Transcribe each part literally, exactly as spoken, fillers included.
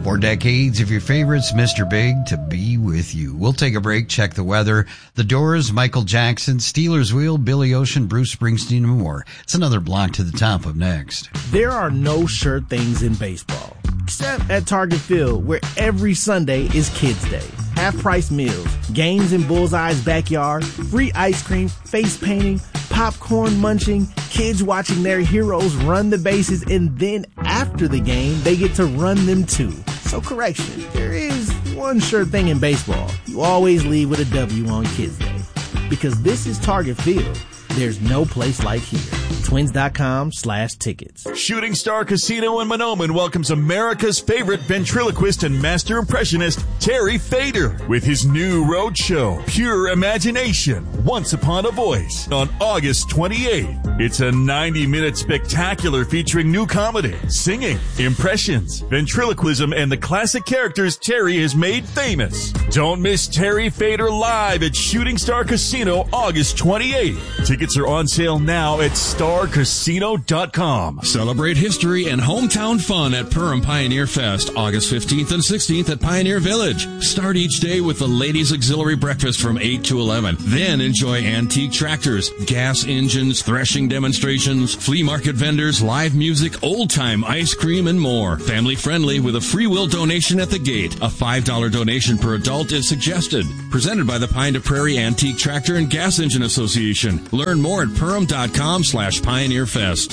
Four decades of your favorites, Mister Big, to be with you. We'll take a break, check the weather. The Doors, Michael Jackson, Steelers Wheel, Billy Ocean, Bruce Springsteen, and more. It's another block to the top of next. There are no sure things in baseball, except at Target Field, where every Sunday is Kids Day. Half-price meals, games in Bullseye's backyard, free ice cream, face painting, popcorn munching, kids watching their heroes run the bases, and then after the game, they get to run them too. So correction, there is one sure thing in baseball. You always leave with a W on Kids Day. Because this is Target Field. There's no place like here. Twins.com slash tickets. Shooting Star Casino in Monoman welcomes America's favorite ventriloquist and master impressionist, Terry Fader, with his new road show, Pure Imagination, Once Upon a Voice, on August twenty-eighth. It's a ninety-minute spectacular featuring new comedy, singing, impressions, ventriloquism, and the classic characters Terry has made famous. Don't miss Terry Fader live at Shooting Star Casino August twenty-eighth. Tickets are on sale now at star casino dot com. Celebrate history and hometown fun at Perham Pioneer Fest, August fifteenth and sixteenth at Pioneer Village. Start each day with the Ladies Auxiliary Breakfast from eight to eleven. Then enjoy antique tractors, gas engines, threshing demonstrations, flea market vendors, live music, old-time ice cream, and more. Family friendly with a free will donation at the gate. A five dollars donation per adult is suggested. Presented by the Pine to Prairie Antique Tractor and Gas Engine Association. Learn more at perham.com slash Pioneer Fest.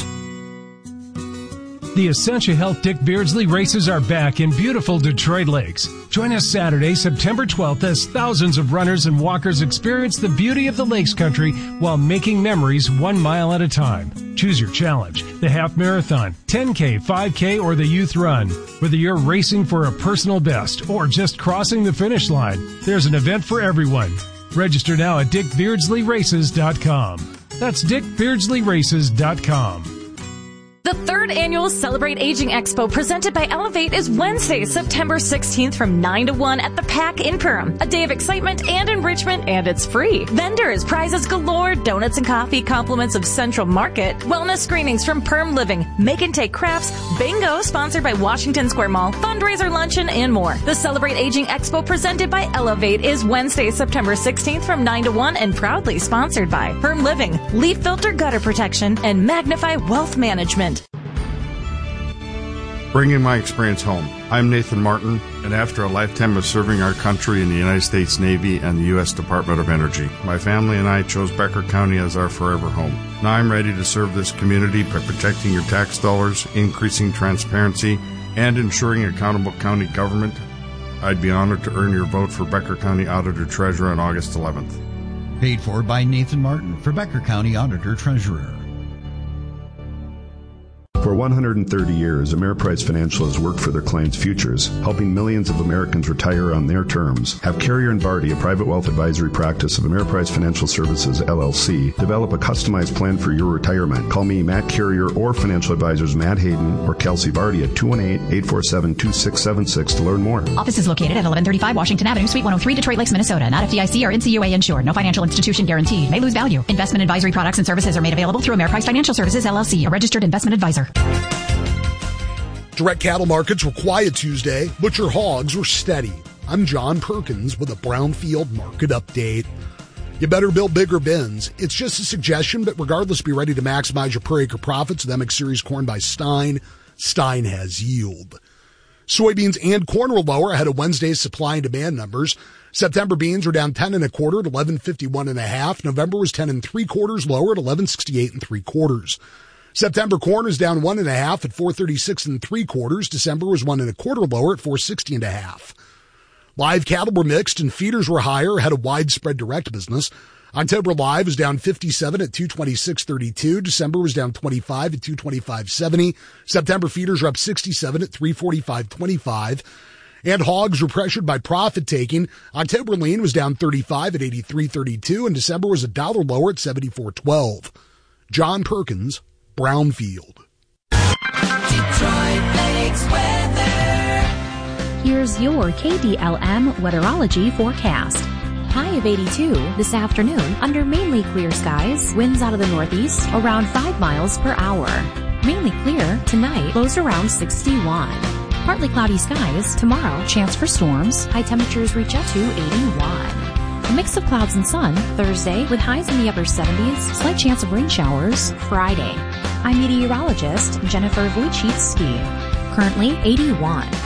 The Essentia Health Dick Beardsley races are back in beautiful Detroit Lakes. Join us Saturday, September twelfth, as thousands of runners and walkers experience the beauty of the Lakes Country while making memories one mile at a time. Choose your challenge, the half marathon, ten K, five K, or the youth run. Whether you're racing for a personal best or just crossing the finish line, there's an event for everyone. Register now at dick beardsley races dot com. That's dick beardsley races dot com. The third annual Celebrate Aging Expo presented by Elevate is Wednesday, September sixteenth from nine to one at the Pack in Perham. A day of excitement and enrichment, and it's free. Vendors, prizes galore, donuts and coffee, compliments of Central Market, wellness screenings from Perm Living, Make and Take Crafts, bingo sponsored by Washington Square Mall, fundraiser luncheon, and more. The Celebrate Aging Expo presented by Elevate is Wednesday, September sixteenth from nine to one and proudly sponsored by Perm Living, Leaf Filter Gutter Protection, and Magnify Wealth Management. Bringing my experience home. I'm Nathan Martin, and after a lifetime of serving our country in the United States Navy and the U S Department of Energy, my family and I chose Becker County as our forever home. Now I'm ready to serve this community by protecting your tax dollars, increasing transparency, and ensuring accountable county government. I'd be honored to earn your vote for Becker County Auditor Treasurer on August eleventh. Paid for by Nathan Martin for Becker County Auditor Treasurer. For one hundred thirty years, Ameriprise Financial has worked for their clients' futures, helping millions of Americans retire on their terms. Have Carrier and Barty, a private wealth advisory practice of Ameriprise Financial Services, L L C, develop a customized plan for your retirement. Call me, Matt Carrier, or financial advisors Matt Hayden or Kelsey Barty at two one eight, eight four seven, two six seven six to learn more. Office is located at eleven thirty-five Washington Avenue, Suite one oh three, Detroit Lakes, Minnesota. Not F D I C or N C U A insured. No financial institution guaranteed. May lose value. Investment advisory products and services are made available through Ameriprise Financial Services, L L C, a registered investment advisor. Direct cattle markets were quiet Tuesday. Butcher hogs were steady. I'm John Perkins with a Brownfield market update. You better build bigger bins. It's just a suggestion, but regardless, be ready to maximize your per acre profits with M X Series corn by Stein. Stein has yield. Soybeans and corn were lower ahead of Wednesday's supply and demand numbers. September beans were down ten and a quarter at eleven fifty-one and a half. November was ten and three quarters lower at eleven sixty-eight and three quarters. September corn is down one and a half at four thirty-six and three quarters. December was one and a quarter lower at four sixty and a half. Live cattle were mixed and feeders were higher ahead of widespread direct business. October live was down fifty-seven at two twenty-six thirty-two. December was down twenty-five at two twenty-five seventy. September feeders are up sixty-seven at three forty-five twenty-five. And hogs were pressured by profit taking. October lean was down thirty-five at eighty-three thirty-two, and December was a dollar lower at seventy-four twelve. John Perkins, Brownfield. Detroit Lakes weather. Here's your K D L M weatherology forecast. High of eighty-two this afternoon under mainly clear skies. Winds out of the northeast around five miles per hour. Mainly clear tonight, lows around sixty-one. Partly cloudy skies. Tomorrow, chance for storms. High temperatures reach up to eighty-one. A mix of clouds and sun. Thursday, with highs in the upper seventies. Slight chance of rain showers. Friday. I'm meteorologist Jennifer Wojcicki. Currently eighty-one.